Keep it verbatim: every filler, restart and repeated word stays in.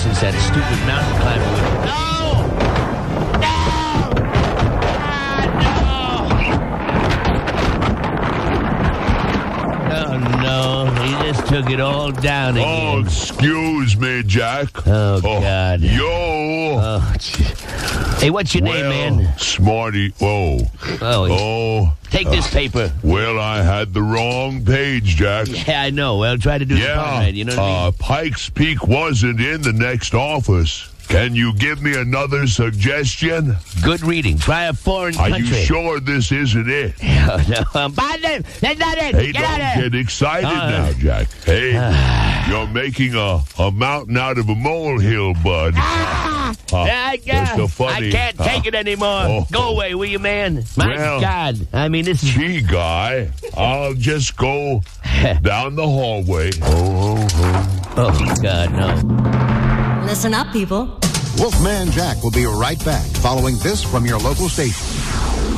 since that stupid mountain climber would... No! No! Ah, no! Oh, no. He just took it all down again. Oh, excuse me, Jack. Oh, God. Yo. Oh, gee. Hey, what's your well, name, man? Smarty. Oh. Oh, Oh. Take this paper. Well, I had the wrong page, Jack. Yeah, I know. Well, try to do the part Yeah. right. You know what I mean? Uh, Pikes Peak wasn't in the next office. Can you give me another suggestion? Good reading. Try a foreign Are country. you sure this isn't it? No, no. Um, Biden, that's not it. Hey, Get out don't of here. get excited Uh, now, Jack. Hey, you're making a, a mountain out of a molehill, bud. Ah! Uh, I, just a funny, I can't uh, take it anymore. oh. Go away, will you, man? My Well, God. I mean, this is... Gee, guy, I'll just go down the hallway. Oh, oh, Oh, God, no. Listen up, people. Wolfman Jack will be right back following this from your local station.